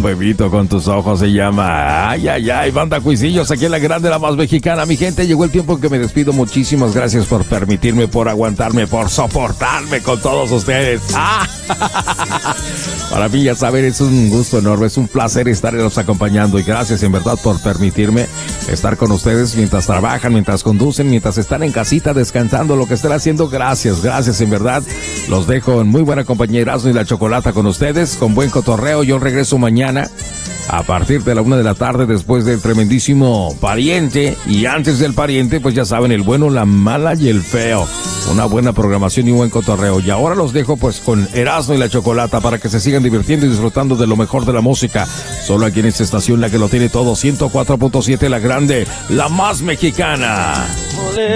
bebito con tus ojos se llama. Ay, ay, ay, banda Cuisillos, aquí en la grande, la más mexicana. Mi gente, llegó el tiempo en que me despido. Muchísimas gracias por permitirme, por aguantarme, por soportarme con todos ustedes. Para mí, ya saben, es un gusto enorme, es un placer estarlos acompañando y gracias en verdad por permitirme estar con ustedes mientras trabajan, mientras conducen, mientras están en casita descansando, lo que estén haciendo. Gracias en verdad. Los dejo en muy buena compañía, Erasmo y la Chocolata con ustedes, con buen cotorreo. Yo regreso mañana a partir de la 1 de la tarde después del tremendísimo Pariente, y antes del Pariente pues ya saben, el bueno, la mala y el feo. Una buena programación y un buen cotorreo. Y ahora los dejo pues con Erasmo y la Chocolata para que se sigan divirtiendo y disfrutando de lo mejor de la música. Solo aquí en esta estación, la que lo tiene todo, 104.7, la grande, la más mexicana.